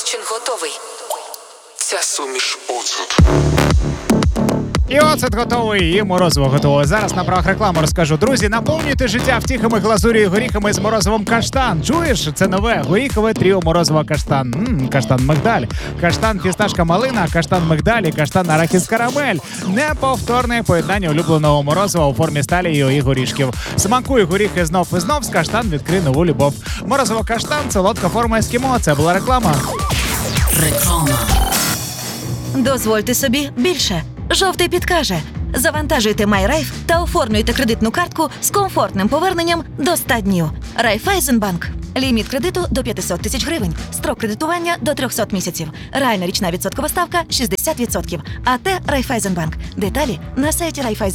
розчин готовий. Ця суміш оцет. І оцет готовий, і морозиво готове. Зараз на правах реклами розкажу. Друзі, наповнюйте життя втіхами, глазур'ю і горіхами з морозивом каштан. Чуєш? Це нове горіхове тріо морозиво каштан. Каштан мигдаль, каштан фісташка малина, каштан мигдаль і каштан арахіс карамель. Неповторне поєднання улюбленого морозива у формі сталію і горішків. Смакуй горіхи знов і знов, з каштан відкрий нову любов. Морозиво каштан, солодка форма ескімо. Це була реклама. Реклама. Дозвольте собі більше. Жовтий підкаже. Завантажуйте MyRaiff та оформлюйте кредитну картку з комфортним поверненням до 100 днів. Райфайзенбанк. Ліміт кредиту до 500 тисяч гривень. Строк кредитування до 300 місяців. Реальна річна відсоткова ставка 60%. АТ Райфайзенбанк. Деталі на сайті Райфайзенбанк.